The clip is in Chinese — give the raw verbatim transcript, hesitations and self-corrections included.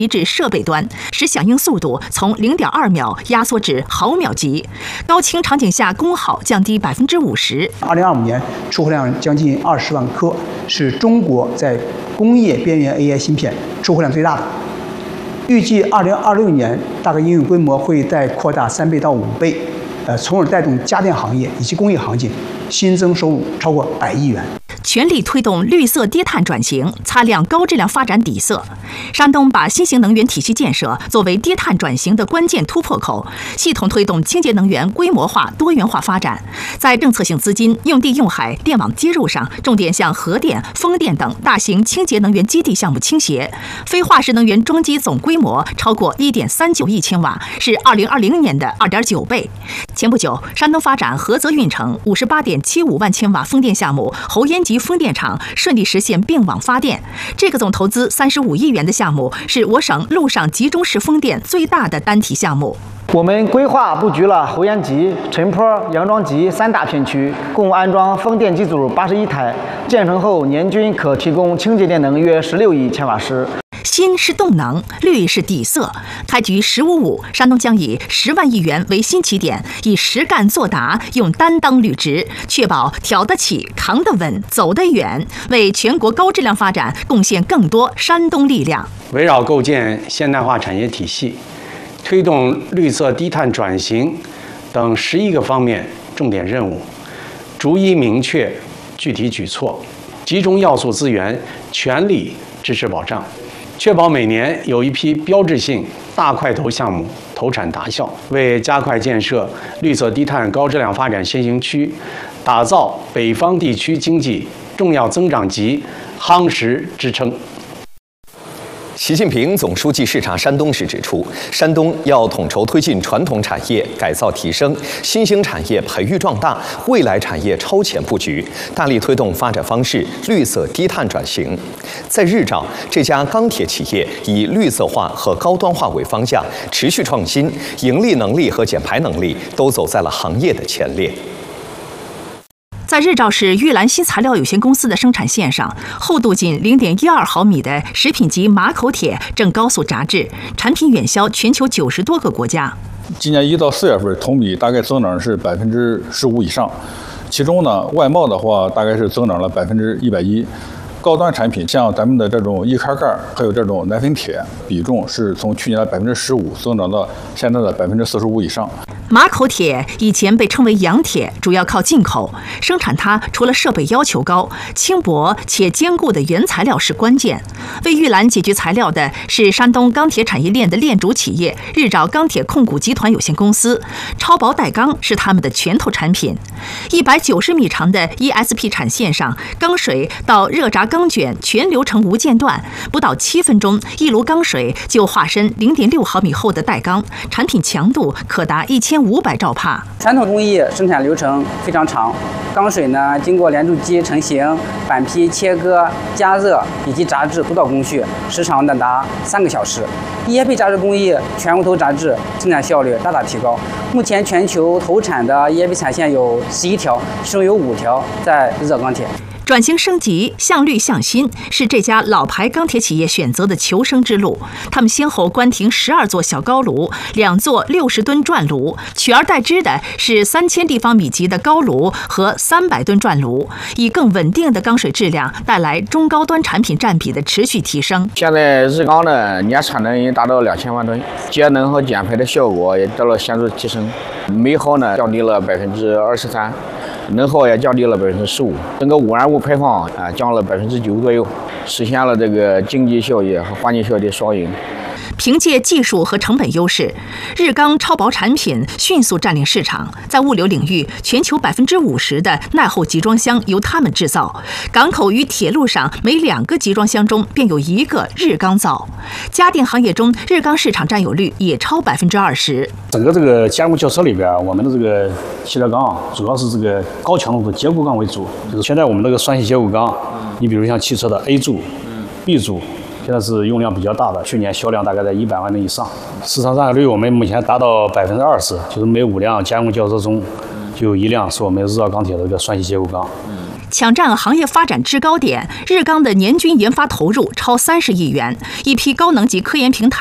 移至设备端，使响应速度从零点二秒压缩至毫秒级，高清场景下功耗降低百分之五十。 二零二五年出货量将近二十万颗，是中国在工业边缘 A I 芯片出货量最大的。预计二零二六年大概应用规模会再扩大三倍到五倍，呃，从而带动家电行业以及工业行业新增收入超过百亿元。 全力推动绿色低碳转型，擦亮高质量发展底色。山东把新型能源体系建设作为低碳转型的关键突破口，系统推动清洁能源规模化、多元化发展。在政策性资金、用地用海、电网接入上，重点向核电、风电等大型清洁能源基地项目倾斜。非化石能源装机总规模超过一点三九亿千瓦，是二零二零年的二点九倍。前不久，山东发展菏泽运城五十八点七五万千瓦风电项目侯淹集风电场顺利实现并网发电。这个总投资三十五亿元的项目是我省陆上集中式风电最大的单体项目。 我们规划布局了侯淹集、陈坡、杨庄集三大片区，共安装风电机组八十一台，建成后年均可提供清洁电能约十六亿千瓦时。 新是动能，绿是底色。开局“十五五”，山东将以十万亿元为新起点，以实干作答，用担当履职，确保挑得起、扛得稳、走得远，为全国高质量发展贡献更多山东力量。 围绕构建现代化产业体系，推动绿色低碳转型等十一个方面重点任务，逐一明确具体举措，集中要素资源，全力支持保障。确保每年有一批标志性大块头项目投产达效，为加快建设绿色低碳高质量发展先行区，打造北方地区经济重要增长极夯实支撑。 习近平总书记视察山东时指出，山东要统筹推进传统产业改造提升、新兴产业培育壮大、未来产业超前布局，大力推动发展方式绿色低碳转型。在日照，这家钢铁企业以绿色化和高端化为方向，持续创新，盈利能力和减排能力都走在了行业的前列。 在日照市玉兰新材料有限公司的生产线上，厚度仅零点一二毫米的食品级马口铁正高速炸制，产品远销全球九十多个国家。 今年一到四月份，同比大概增长是百分之十五以上，其中呢，外贸的话大概是增长了百分之一百一。高端产品像咱们的这种易开盖，还有这种奶粉铁，比重是从去年的百分之十五增长到现在的百分之四十五以上。 马口铁以前被称为洋铁，主要靠进口。生产它除了设备要求高，轻薄且坚固的原材料是关键。为玉兰解决材料的是山东钢铁产业链的链主企业日照钢铁控股集团有限公司，超薄带钢是他们的拳头产品。一百九十米长的 E S P 产线上，钢水到热轧钢卷全流程无间断，不到七分钟，一炉钢水就化身零点六毫米厚的带钢，产品强度可达一千五百兆帕。 传统工艺生产流程非常长，钢水呢经过连铸机成型、板坯切割、加热以及炸制多道工序，时长呢达三个小时。E S P 炸制工艺全屋头炸制，生产效率大大提高。目前全球投产的 E S P 产线有十一条，其中有五条在日照钢铁。 转型升级，向绿向新，是这家老牌钢铁企业选择的求生之路。他们先后关停十二座小高炉，两座六十吨转炉，取而代之的是三千立方米级的高炉和三百吨转炉，以更稳定的钢水质量带来中高端产品占比的持续提升。 现在日钢的年产能已经达到两千万吨，节能和减排的效果也得到了显著提升，煤耗呢降低了百分之二十三。能耗也降低了百分之十五，整个污染物排放啊降了百分之九左右，实现了这个经济效益和环境效益的双赢。 凭借技术和成本优势，日钢超薄产品迅速占领市场。在物流领域，全球百分之五十的耐候集装箱由他们制造。港口与铁路上每两个集装箱中便有一个日钢造。家电行业中，日钢市场占有率也超百分之二十。 整个这个加工轿车里边，我们的这个系列钢主要是这个高强度的结构钢为主。就是现在我们这个双系结构钢，你比如像汽车的 A 柱、B 柱。现在是用量比较大的，去年销量大概在一百万吨以上，市场占有率我们目前达到百分之二十，就是每五辆加工轿车中就有一辆是我们日照钢铁的这个双系结构钢。 抢占行业发展制高点，日钢的年均研发投入超三十亿元，一批高能级科研平台